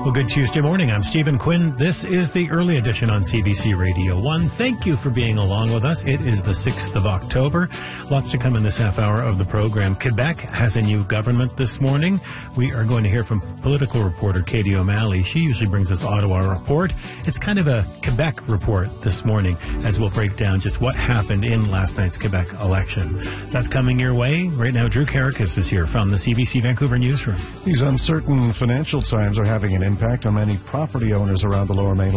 Well, good Tuesday morning. I'm Stephen Quinn. This is the early edition on CBC Radio 1. Thank you for being along with us. It is the 6th of October. Lots to come in this half hour of the program. Quebec has a new government this morning. We are going to hear from political reporter Katie O'Malley. She usually brings us Ottawa Report. It's kind of a Quebec report this morning as we'll break down just what happened in last night's Quebec election. That's coming your way. Right now, Drew Karakis is here from the CBC Vancouver newsroom. These uncertain financial times are having an impact on many property owners around the Lower Mainland.